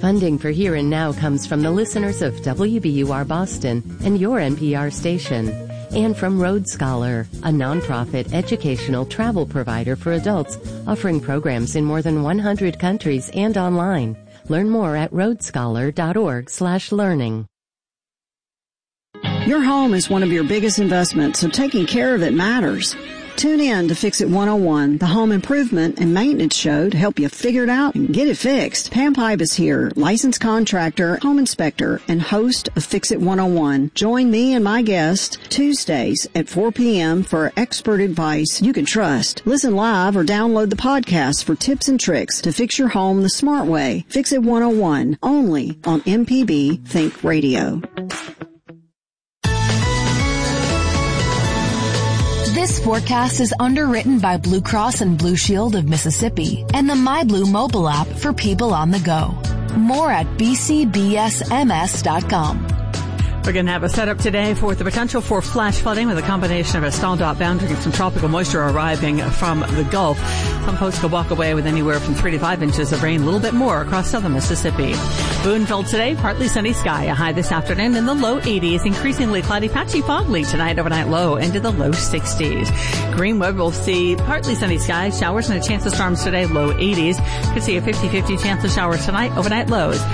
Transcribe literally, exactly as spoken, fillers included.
Funding for Here and Now comes from the listeners of W B U R Boston and your N P R station, and from Road Scholar, a nonprofit educational travel provider for adults offering programs in more than one hundred countries and online. Learn more at roadscholar.org slash learning. Your home is one of your biggest investments, so taking care of it matters. Tune in to Fix It one oh one, the home improvement and maintenance show to help you figure it out and get it fixed. Pam Pipe is here, licensed contractor, home inspector, and host of Fix It one oh one. Join me and my guest Tuesdays at four p.m. for expert advice you can trust. Listen live or download the podcast for tips and tricks to fix your home the smart way. Fix It one oh one, only on M P B Think Radio. This forecast is underwritten by Blue Cross and Blue Shield of Mississippi and the MyBlue mobile app for people on the go. More at b c b s m s dot com. We're going to have a setup today for the potential for flash flooding with a combination of a stalled out boundary and some tropical moisture arriving from the Gulf. Some folks could walk away with anywhere from three to five inches of rain, a little bit more across southern Mississippi. Boonville today, partly sunny sky, a high this afternoon in the low eighties, increasingly cloudy, patchy foggy tonight, overnight low into the low sixties. Greenwood will see partly sunny skies, showers and a chance of storms today, low eighties. Could see a fifty-fifty chance of showers tonight, overnight lows